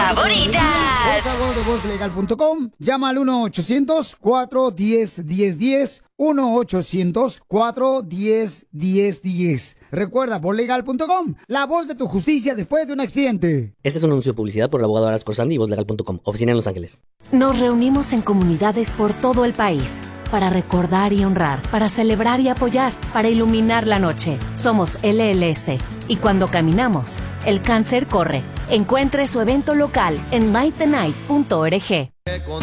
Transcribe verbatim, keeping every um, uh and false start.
favoritas. Voz de voz legal punto com. Llama al uno ochocientos, cuatro uno cero, uno cero uno cero. uno ochocientos, cuatro uno cero, uno cero uno cero. Recuerda, voz legal punto com. La voz de tu justicia después de un accidente. Este es un anuncio de publicidad por el abogado Aras Corsandi y voz legal punto com. Oficina en Los Ángeles. Nos reunimos en comunidades por todo el país para recordar y honrar, para celebrar y apoyar, para iluminar la noche. Somos L L S y cuando caminamos, el cáncer corre. Encuentre su evento local en light the night punto org.